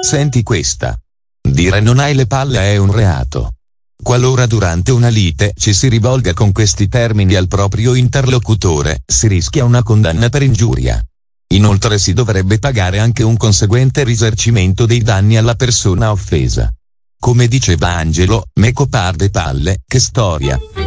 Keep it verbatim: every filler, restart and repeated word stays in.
Senti questa. Dire non hai le palle è un reato. Qualora durante una lite ci si rivolga con questi termini al proprio interlocutore, si rischia una condanna per ingiuria. Inoltre si dovrebbe pagare anche un conseguente risarcimento dei danni alla persona offesa. Come diceva Angelo, meco parde palle, che storia.